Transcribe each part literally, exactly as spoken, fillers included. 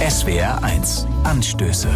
S W R eins Anstöße.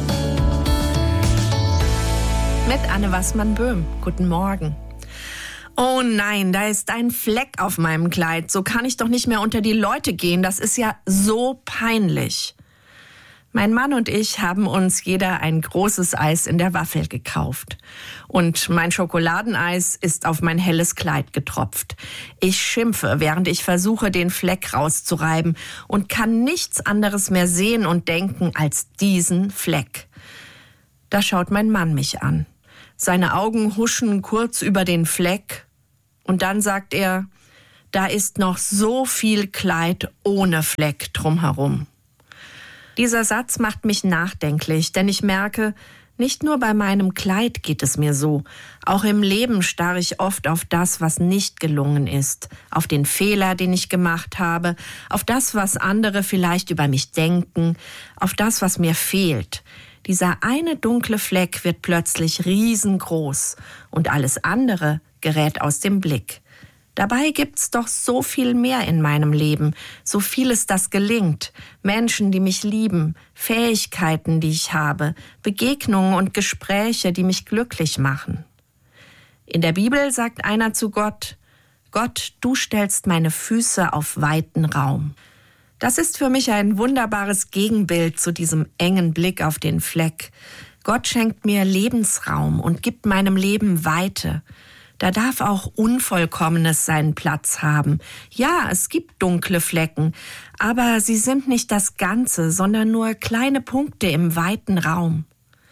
Mit Anne Wassmann-Böhm. Guten Morgen. Oh nein, da ist ein Fleck auf meinem Kleid. So kann ich doch nicht mehr unter die Leute gehen. Das ist ja so peinlich. Mein Mann und ich haben uns jeder ein großes Eis in der Waffel gekauft. Und mein Schokoladeneis ist auf mein helles Kleid getropft. Ich schimpfe, während ich versuche, den Fleck rauszureiben und kann nichts anderes mehr sehen und denken als diesen Fleck. Da schaut mein Mann mich an. Seine Augen huschen kurz über den Fleck und dann sagt er, da ist noch so viel Kleid ohne Fleck drumherum. Dieser Satz macht mich nachdenklich, denn ich merke, nicht nur bei meinem Kleid geht es mir so. Auch im Leben starre ich oft auf das, was nicht gelungen ist, auf den Fehler, den ich gemacht habe, auf das, was andere vielleicht über mich denken, auf das, was mir fehlt. Dieser eine dunkle Fleck wird plötzlich riesengroß und alles andere gerät aus dem Blick. Dabei gibt's doch so viel mehr in meinem Leben, so vieles, das gelingt. Menschen, die mich lieben, Fähigkeiten, die ich habe, Begegnungen und Gespräche, die mich glücklich machen. In der Bibel sagt einer zu Gott, Gott, du stellst meine Füße auf weiten Raum. Das ist für mich ein wunderbares Gegenbild zu diesem engen Blick auf den Fleck. Gott schenkt mir Lebensraum und gibt meinem Leben Weite. Da darf auch Unvollkommenes seinen Platz haben. Ja, es gibt dunkle Flecken, aber sie sind nicht das Ganze, sondern nur kleine Punkte im weiten Raum.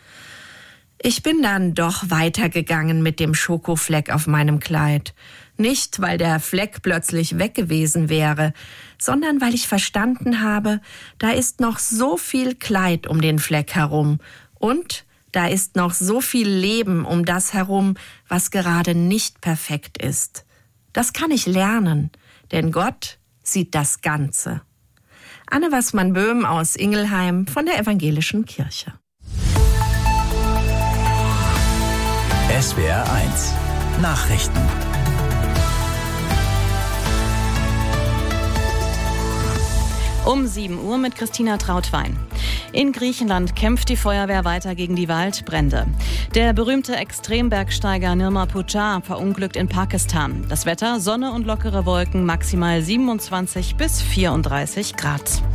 Ich bin dann doch weitergegangen mit dem Schokofleck auf meinem Kleid. Nicht, weil der Fleck plötzlich weg gewesen wäre, sondern weil ich verstanden habe, da ist noch so viel Kleid um den Fleck herum und da ist noch so viel Leben um das herum, was gerade nicht perfekt ist. Das kann ich lernen, denn Gott sieht das Ganze. Anne Wassmann-Böhm aus Ingelheim von der Evangelischen Kirche. S W R eins Nachrichten. Um sieben Uhr mit Christina Trautwein. In Griechenland kämpft die Feuerwehr weiter gegen die Waldbrände. Der berühmte Extrembergsteiger Nirma Pujar verunglückt in Pakistan. Das Wetter, Sonne und lockere Wolken, maximal siebenundzwanzig bis vierunddreißig Grad.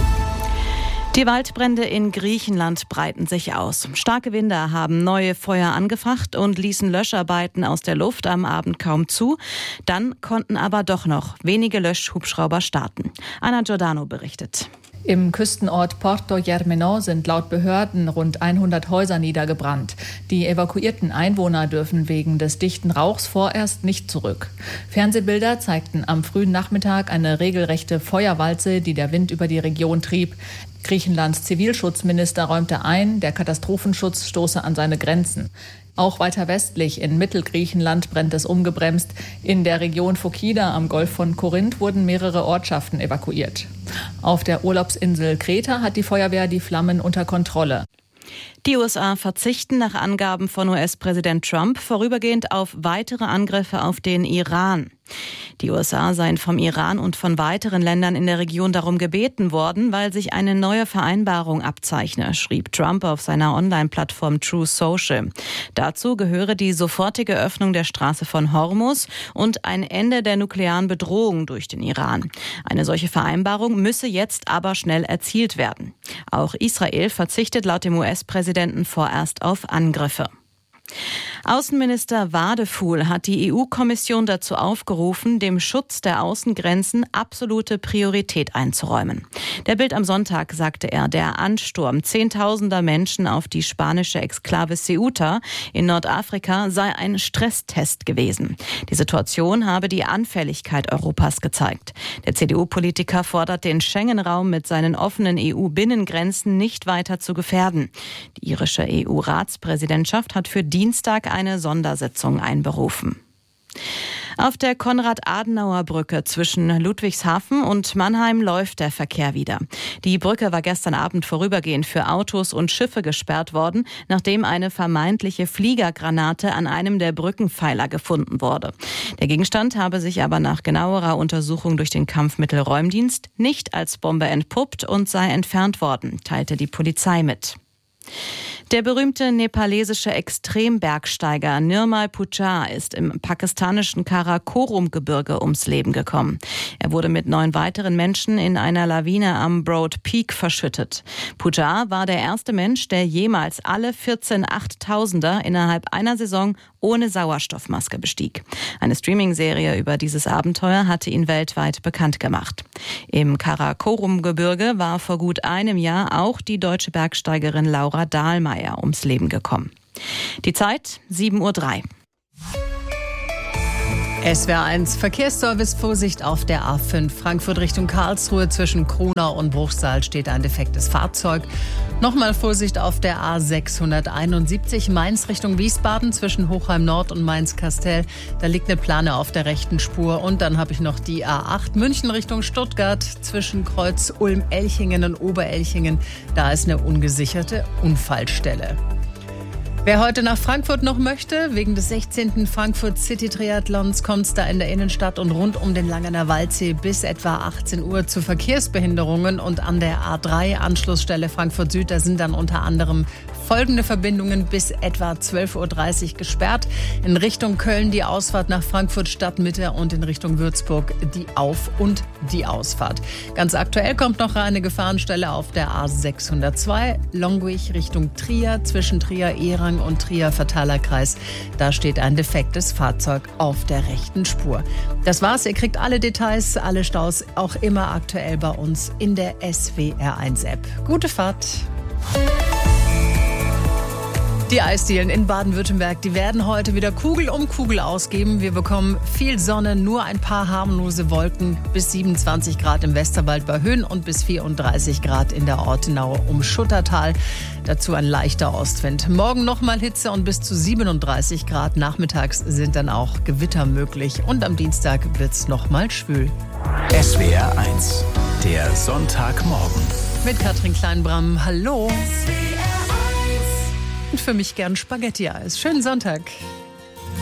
Die Waldbrände in Griechenland breiten sich aus. Starke Winde haben neue Feuer angefacht und ließen Löscharbeiten aus der Luft am Abend kaum zu. Dann konnten aber doch noch wenige Löschhubschrauber starten. Anna Giordano berichtet. Im Küstenort Porto Germano sind laut Behörden rund hundert Häuser niedergebrannt. Die evakuierten Einwohner dürfen wegen des dichten Rauchs vorerst nicht zurück. Fernsehbilder zeigten am frühen Nachmittag eine regelrechte Feuerwalze, die der Wind über die Region trieb. Griechenlands Zivilschutzminister räumte ein, der Katastrophenschutz stoße an seine Grenzen. Auch weiter westlich in Mittelgriechenland brennt es ungebremst. In der Region Phokida am Golf von Korinth wurden mehrere Ortschaften evakuiert. Auf der Urlaubsinsel Kreta hat die Feuerwehr die Flammen unter Kontrolle. Die U S A verzichten nach Angaben von U S-Präsident Trump vorübergehend auf weitere Angriffe auf den Iran. Die U S A seien vom Iran und von weiteren Ländern in der Region darum gebeten worden, weil sich eine neue Vereinbarung abzeichne, schrieb Trump auf seiner Online-Plattform Truth Social. Dazu gehöre die sofortige Öffnung der Straße von Hormuz und ein Ende der nuklearen Bedrohung durch den Iran. Eine solche Vereinbarung müsse jetzt aber schnell erzielt werden. Auch Israel verzichtet laut dem U S-Präsidenten vorerst auf Angriffe. Außenminister Wadefuhl hat die E U-Kommission dazu aufgerufen, dem Schutz der Außengrenzen absolute Priorität einzuräumen. Der Bild am Sonntag sagte er, der Ansturm zehntausender Menschen auf die spanische Exklave Ceuta in Nordafrika sei ein Stresstest gewesen. Die Situation habe die Anfälligkeit Europas gezeigt. Der C D U-Politiker fordert, den Schengen-Raum mit seinen offenen E U-Binnengrenzen nicht weiter zu gefährden. Die irische E U-Ratspräsidentschaft hat für Dienstag eine Sondersitzung einberufen. Auf der Konrad-Adenauer-Brücke zwischen Ludwigshafen und Mannheim läuft der Verkehr wieder. Die Brücke war gestern Abend vorübergehend für Autos und Schiffe gesperrt worden, nachdem eine vermeintliche Fliegergranate an einem der Brückenpfeiler gefunden wurde. Der Gegenstand habe sich aber nach genauerer Untersuchung durch den Kampfmittelräumdienst nicht als Bombe entpuppt und sei entfernt worden, teilte die Polizei mit. Der berühmte nepalesische Extrembergsteiger Nirmal Pujar ist im pakistanischen Karakorum-Gebirge ums Leben gekommen. Er wurde mit neun weiteren Menschen in einer Lawine am Broad Peak verschüttet. Pujar war der erste Mensch, der jemals alle vierzehn Achttausender innerhalb einer Saison ohne Sauerstoffmaske bestieg. Eine Streaming-Serie über dieses Abenteuer hatte ihn weltweit bekannt gemacht. Im Karakorum-Gebirge war vor gut einem Jahr auch die deutsche Bergsteigerin Laura Dahlmeier ums Leben gekommen. Die Zeit sieben Uhr drei. S W R eins Verkehrsservice. Vorsicht auf der A fünf Frankfurt Richtung Karlsruhe. Zwischen Kronau und Bruchsal steht ein defektes Fahrzeug. Nochmal Vorsicht auf der A sechshunderteinundsiebzig Mainz Richtung Wiesbaden zwischen Hochheim Nord und Mainz-Kastel. Da liegt eine Plane auf der rechten Spur. Und dann habe ich noch die A acht München Richtung Stuttgart zwischen Kreuz Ulm-Elchingen und Oberelchingen. Da ist eine ungesicherte Unfallstelle. Wer heute nach Frankfurt noch möchte, wegen des sechzehnten Frankfurt City Triathlons kommt es da in der Innenstadt und rund um den Langener Waldsee bis etwa achtzehn Uhr zu Verkehrsbehinderungen. Und an der A drei Anschlussstelle Frankfurt Süd, da sind dann unter anderem folgende Verbindungen bis etwa zwölf Uhr dreißig gesperrt. In Richtung Köln die Ausfahrt nach Frankfurt Stadtmitte und in Richtung Würzburg die Auf- und die Ausfahrt. Ganz aktuell kommt noch eine Gefahrenstelle auf der A sechshundertzwei Longwig Richtung Trier zwischen Trier-Ehrang und Trier-Verteilerkreis. Da steht ein defektes Fahrzeug auf der rechten Spur. Das war's. Ihr kriegt alle Details, alle Staus auch immer aktuell bei uns in der S W R eins App. Gute Fahrt! Die Eisdielen in Baden-Württemberg, die werden heute wieder Kugel um Kugel ausgeben. Wir bekommen viel Sonne, nur ein paar harmlose Wolken, bis siebenundzwanzig Grad im Westerwald bei Höhen und bis vierunddreißig Grad in der Ortenau um Schuttertal. Dazu ein leichter Ostwind. Morgen nochmal Hitze und bis zu siebenunddreißig Grad. Nachmittags sind dann auch Gewitter möglich. Und am Dienstag wird's nochmal schwül. S W R eins, der Sonntagmorgen. Mit Katrin Kleinbram, hallo. Und für mich gern Spaghetti-Eis. Schönen Sonntag.